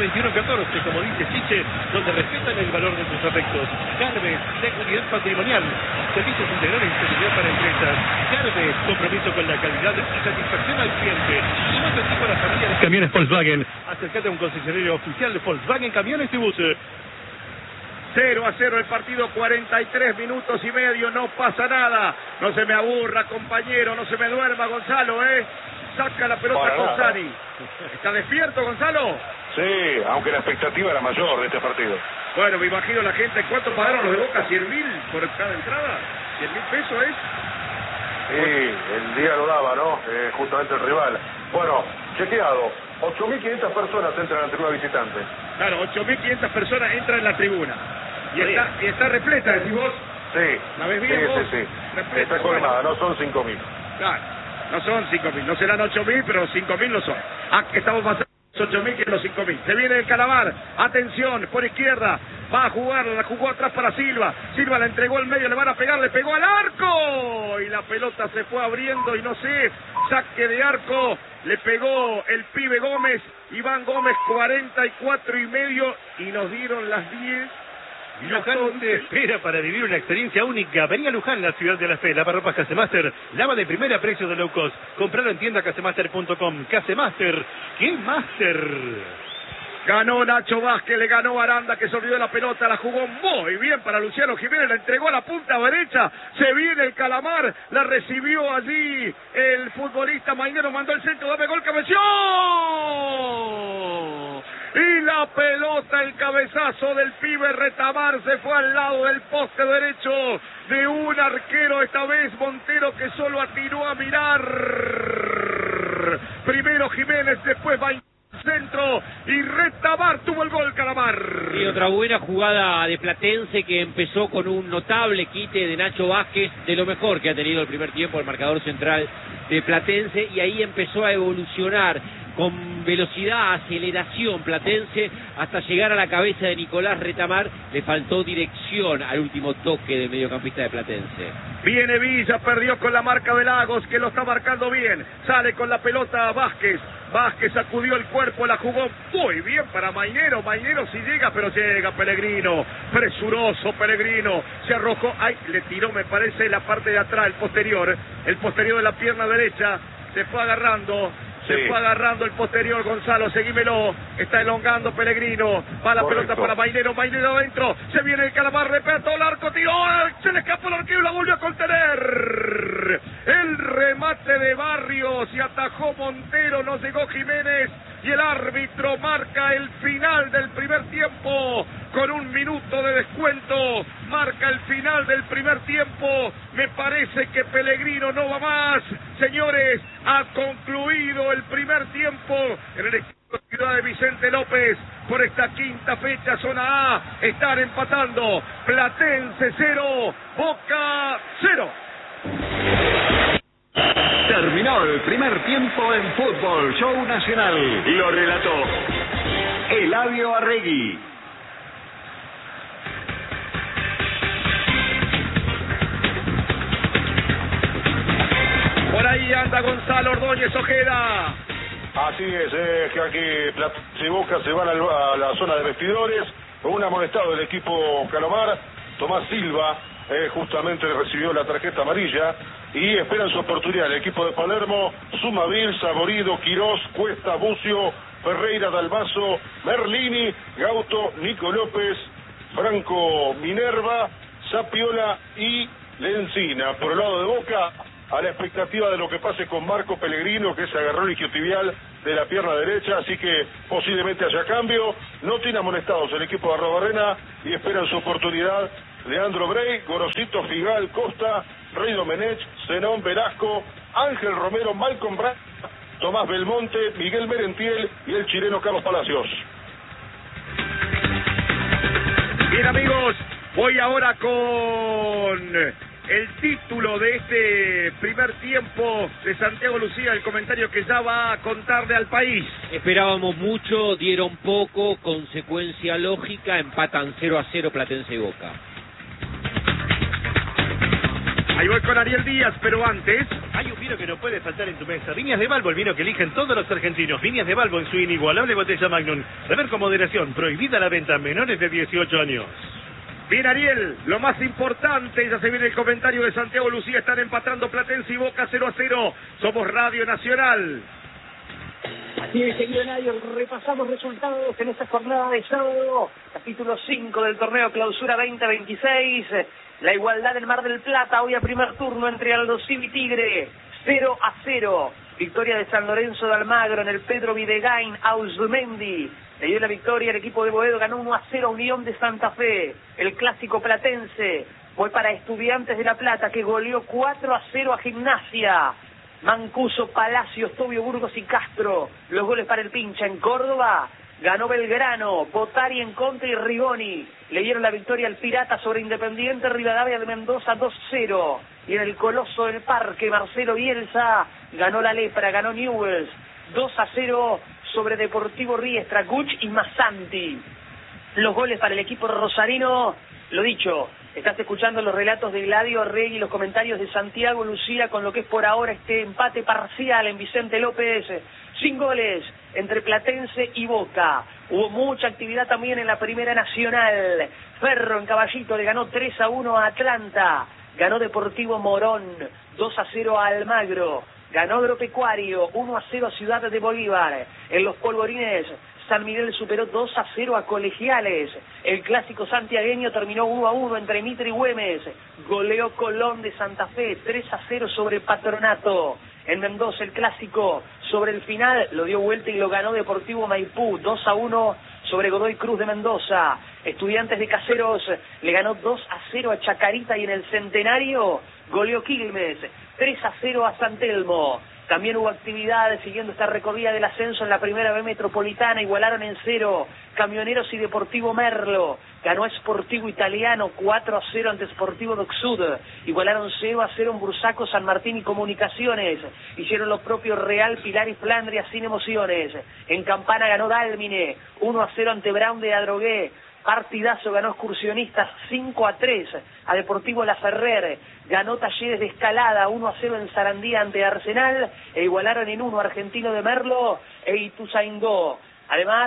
2114, como dice Chiche, donde respetan el valor de sus afectos. Carves, seguridad patrimonial, servicios integrales y seguridad para empresas. Carves, compromiso con la calidad y satisfacción al cliente. Y más tipo a la familia de camiones Volkswagen. Acercate a un concesionario oficial de Volkswagen Camiones y Buses. 0-0 el partido, 43 minutos y medio, no pasa nada. No se me aburra, compañero, no se me duerma, Gonzalo, Saca la pelota Corsani. ¿Está despierto, Gonzalo? Sí, aunque la expectativa era mayor de este partido. Bueno, me imagino la gente, ¿cuánto pagaron los de Boca? ¿100.000 por cada entrada? ¿100.000 pesos es? Sí, el día lo daba, ¿no? Justamente el rival. Bueno, chequeado, 8.500 personas entran a la tribuna visitante. Claro, 8.500 personas entran en la tribuna. Y está repleta, decís vos. Sí. ¿La ves bien vos? Sí. Repleta, está colmada, no son 5.000. Claro, no son 5.000, no serán 8.000, pero 5.000 no son. Aquí estamos pasando los 8.000 que los 5.000. Se viene el Calamar, atención, por izquierda, va a jugar, la jugó atrás para Silva. Silva la entregó al medio, le van a pegar, le pegó al arco. Y la pelota se fue abriendo y no sé, saque de arco, le pegó el pibe Gómez, Iván Gómez, 44,5, y nos dieron las 10. Y Luján te espera para vivir una experiencia única. Vení a Luján, la ciudad de la fe. Lavarropas Casemaster, lava de primera a precio de low cost. Compralo en tienda casemaster.com. Casemaster, ¿qué Master? Ganó Nacho Vázquez, le ganó Aranda, que se olvidó la pelota, la jugó muy bien para Luciano Jiménez, la entregó a la punta derecha, se viene el Calamar, la recibió allí el futbolista Mainero, mandó el centro, dame gol, cabeció. Y la pelota, el cabezazo del pibe Retamar se fue al lado del poste derecho de un arquero, esta vez Montero, que solo atiró a mirar. Primero Jiménez, después va centro y Retamar tuvo el gol, Calamar. Y otra buena jugada de Platense, que empezó con un notable quite de Nacho Vázquez, de lo mejor que ha tenido el primer tiempo el marcador central de Platense, y ahí empezó a evolucionar con velocidad, aceleración Platense, hasta llegar a la cabeza de Nicolás Retamar. Le faltó dirección al último toque del mediocampista de Platense. Viene Villa, perdió con la marca de Lagos, que lo está marcando bien. Sale con la pelota Vázquez. Vázquez sacudió el cuerpo, la jugó muy bien para Mainero. Mainero sí llega, pero llega Pellegrino. Presuroso Pellegrino. Se arrojó. Ay, le tiró, me parece, la parte de atrás, el posterior de la pierna derecha. Se fue agarrando. Se fue agarrando el posterior, Gonzalo, seguímelo. Está elongando Pellegrino. Va la pelota para Mainero. Mainero adentro. Se viene el Calamar, repetó el arco, tiró. Se le escapó el arquero y la volvió a contener. El remate de Barrios y atajó Montero. No llegó Jiménez. Y el árbitro marca el final del primer tiempo. Con 1 minuto de descuento. Marca el final del primer tiempo. Me parece que Pellegrino no va más. Señores, ha concluido el primer tiempo en el equipo de Ciudad de Vicente López. Por esta quinta fecha, zona A, están empatando. Platense 0, Boca 0. Terminó el primer tiempo en Fútbol Show Nacional. Lo relató Eladio Arregui. Por ahí anda Gonzalo Ordóñez Ojeda. Así es, que aquí Platense y Boca se van a la zona de vestidores. Un amonestado del equipo Calamar, Tomás Silva, justamente recibió la tarjeta amarilla y esperan su oportunidad. El equipo de Palermo: Sumavil, Saborido, Quirós, Cuesta, Bucio, Ferreira, Dalmazo, Merlini, Gauto, Nico López, Franco Minerva, Sapiola y Lencina. Por el lado de Boca, a la expectativa de lo que pase con Marco Pellegrino, que se agarró el isquiotibial de la pierna derecha, así que posiblemente haya cambio. No tiene amonestados el equipo de Arrobarrena y esperan su oportunidad Leandro Brey, Gorosito, Figal, Costa, Rey Domenech, Zenón Velasco, Ángel Romero, Malcolm Brand, Tomás Belmonte, Miguel Merentiel y el chileno Carlos Palacios. Bien, amigos, voy ahora con el título de este primer tiempo de Santiago Lucía, el comentario que ya va a contarle al país. Esperábamos mucho, dieron poco, consecuencia lógica, empatan 0-0 Platense y Boca. Ahí voy con Ariel Díaz, pero antes... Hay un vino que no puede faltar en tu mesa. Viñas de Balbo, el vino que eligen todos los argentinos. Viñas de Balbo en su inigualable botella Magnum. Beber con moderación. Prohibida la venta a menores de 18 años. Bien, Ariel, lo más importante, ya se viene el comentario de Santiago Lucía, están empatando Platense y Boca 0-0. Somos Radio Nacional. Así es, querido Eladio, repasamos resultados en esta jornada de sábado, capítulo 5 del torneo Clausura 2026, la igualdad del Mar del Plata, hoy a primer turno entre Aldosivi y Tigre, 0-0, victoria de San Lorenzo de Almagro en el Pedro Videgain, Ausmendi, le dio la victoria el equipo de Boedo, ganó 1-0 Unión de Santa Fe, el clásico platense, fue para Estudiantes de La Plata que goleó 4-0 a Gimnasia, Mancuso, Palacios, Tobio, Burgos y Castro, los goles para el Pincha. En Córdoba ganó Belgrano, Botari en contra y Rigoni le dieron la victoria al Pirata sobre Independiente Rivadavia de Mendoza 2-0. Y en el Coloso del Parque, Marcelo Bielsa ganó la Lepra, ganó Newells 2-0 sobre Deportivo Riestra, Guch y Massanti. Los goles para el equipo rosarino, lo dicho, estás escuchando los relatos de Eladio Arregui y los comentarios de Santiago Lucía con lo que es por ahora este empate parcial en Vicente López, sin goles entre Platense y Boca. Hubo mucha actividad también en la Primera Nacional. Ferro en Caballito le ganó 3-1 a Atlanta, ganó Deportivo Morón 2-0 a Almagro, ganó Agropecuario 1-0 a Ciudad de Bolívar. En los polvorines, San Miguel superó 2-0 a Colegiales. El clásico santiagueño terminó 1-1 entre Mitre y Güemes. Goleó Colón de Santa Fe 3-0 sobre Patronato. En Mendoza el clásico sobre el final lo dio vuelta y lo ganó Deportivo Maipú 2-1 sobre Godoy Cruz de Mendoza. Estudiantes de Caseros le ganó 2-0 a Chacarita y en el Centenario goleó Quilmes 3-0 a San Telmo. También hubo actividades siguiendo esta recorrida del ascenso en la Primera B Metropolitana, igualaron en 0 Camioneros y Deportivo Merlo, ganó Sportivo Italiano 4-0 ante Sportivo Docsud, igualaron 0-0 en Bursaco, San Martín y Comunicaciones, hicieron lo propio Real, Pilar y Flandria sin emociones. En Campana ganó Dálmine 1-0 ante Brown de Adrogué. Partidazo, ganó Excursionistas 5-3 a Deportivo La Ferrer, ganó Talleres de Escalada 1-0 en Sarandía ante Arsenal, e igualaron en 1 Argentino de Merlo e Ituzaingó. Además,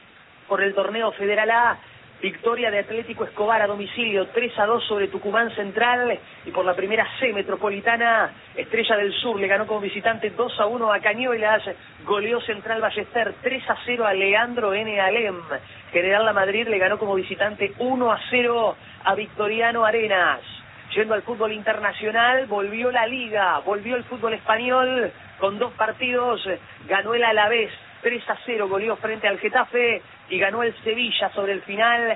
por el torneo Federal A, victoria de Atlético Escobar a domicilio 3-2 sobre Tucumán Central, y por la Primera C Metropolitana, Estrella del Sur le ganó como visitante 2-1 a Cañuelas, goleó Central Ballester 3-0 a Leandro N. Alem. General La Madrid le ganó como visitante 1-0 a Victoriano Arenas. Yendo al fútbol internacional, volvió la Liga, volvió el fútbol español con 2 partidos, ganó el Alavés 3-0, goleó frente al Getafe, y ganó el Sevilla sobre el final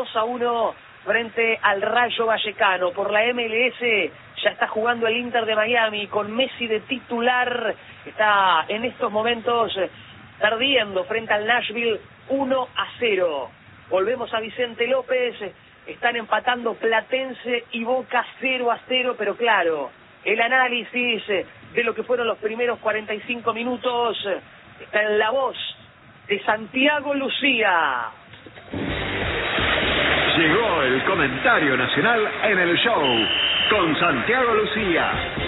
2-1 frente al Rayo Vallecano. Por la MLS ya está jugando el Inter de Miami con Messi de titular, está en estos momentos perdiendo frente al Nashville 1-0. Volvemos a Vicente López, están empatando Platense y Boca 0-0, pero claro, el análisis de lo que fueron los primeros 45 minutos está en la voz de Santiago Lucía. Llegó el comentario nacional en el show con Santiago Lucía.